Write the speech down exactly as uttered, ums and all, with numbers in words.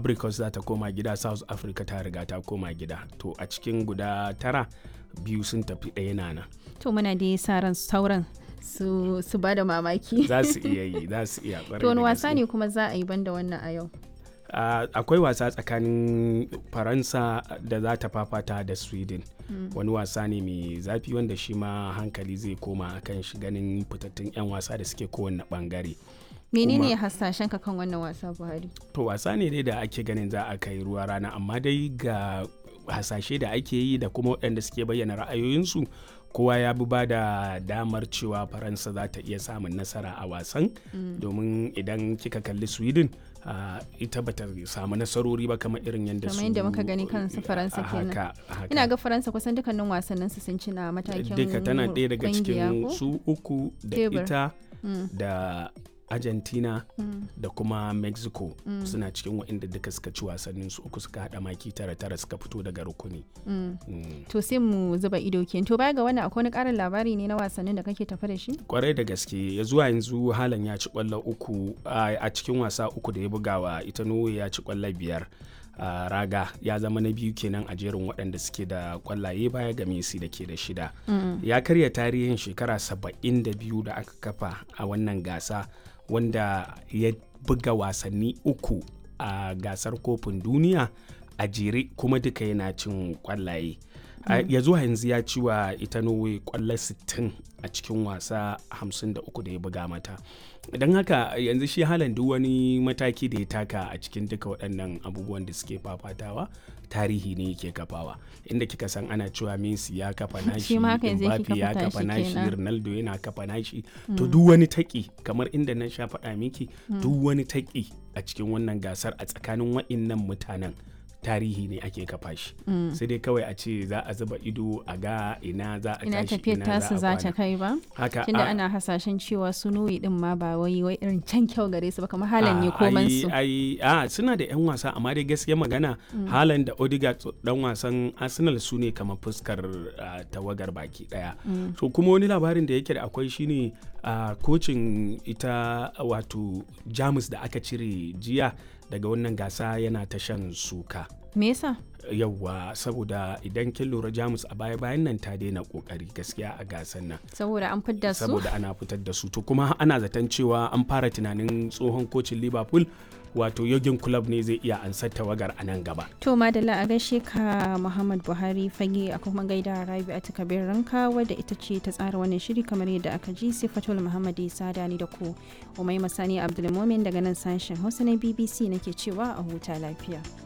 Ivory Coast za ta koma gida, South Africa ta riga ta koma gida. To a cikin guda tara biyu sun tafi, ɗaya na nan. To muna da sa ran sauran su, su ba da mamaki. Za su iya yi, za su iya. To wani wasa ne kuma za a yi banda wannan a yau? Uh, akwai wasa tsakanin Faransa da za ta fafata da Sweden. Mm. Wani wasa ne mai zafi wanda shi ma hankali zai koma akan shi, ganin fitattun 'yan wasa da suke kowane bangare. Menene hasashen ka kan wannan wasa, Buhari? To wasa ne dai da ake ganin za a kai ruwa rana, amma dai ga hasashe da ake yi da kuma waɗanda suke bayyana ra'ayoyinsu, kowa ya bi ba da damar cewa Faransa za ta iya samun nasara a wasan. Mm. Domin idan kika kalli Sweden, Uh, ita bata samu nasarori ba kamar irin yadda su, kamar yadda muka gani kansu Faransa kenan. Haka, haka. Ina ga Faransa kusan dukkanin wasannin su sun ci na matakin duka tana ɗaya daga cikin su uku da Tebur. Ita mm. da Argentina mm. da kuma Mexico mm. suna cikin waɗanda duka suka ci wasannin su uku, suka haɗa maki tara tara, suka fito daga rukuni. Mm. Mm. To sai mu zuba ido kenan. To baya ga wannan akwai wani ƙarin labari ne na wasannin da kake tafa da shi? Kwarai da gaske, ya zuwa yanzu Haaland ya ci ƙwallo uku a cikin wasa uku da ya bugawa ita Norway, ya ci ƙwallo biyar. Uh, raga ya zama na biyu kenan a jerin waɗanda suke da ƙwallaye baya ga Messi da ke da shida. Mm. Ya karya tarihin shekara saba'in da biyu da aka kafa a wannan gasa, wanda ya buga wasanni uku a gasar kofin duniya a jere kuma duka yana cin kwallaye. Mm. Ya zuwa yanzu ya ci wa ita Norway kwallo sittin a cikin wasa hamsin da uku da ya buga mata. Don haka yanzu shi Haaland duk wani mataki da ya taka a cikin duka waɗannan abubuwan da suke fafatawa, tarihi ne yake kafawa. Inda kika san ana cewa Messi ya kafa nashi, Mbappe ya kafa nashi, Ronaldo yana kafa nashi. Mm. To duk wani taki, kamar inda na sha faɗa miki, mm. duk wani taki a cikin wannan gasar a tsakanin waɗannan mutanen, tarihi ne ake kafa shi. Mm. Sai dai kawai a ce za a zuba ido a ga ina za a tashi, ina tasu za ta kai ba. Haka, tunda ana hasashen cewa su Norway din ma ba wai wai irin can kyau gare su ba, kamar Haaland ne koman su. Ai a suna da yan wasa, amma dai gaskiya magana mm. Haaland da Odegaard dan wasan Arsenal su ne kamar fuskar uh, tawagar baki daya. Mm. So kuma wani labarin da yake da akwai shine uh, kocin ita wato Jamus da aka cire jiya daga wannan gasa yana ta shan suka. Me yasa? Yawwa, saboda idan kin lura Jamus a baya bayan nan ta daina kokari gaskiya a gasan nan. Saboda an fitar da su? Saboda ana fitar da su. To kuma ana zaton cewa an fara tunanin tsohon kocin Liverpool wato Jurgen Klopp ne zai iya ansar tawagar a nan gaba. To madalla, a gaishe ka Muhammad Buhari fage, a kuma gaida Rabi'atu Kabir Ranka wadda ita ce ta tsara wannan shiri kamar yadda aka ji. Sifatul Muhammad Isa Dani da ku Umaima Sani Abdulmumin daga nan sashen Hausa na B B C nake cewa a huta lafiya.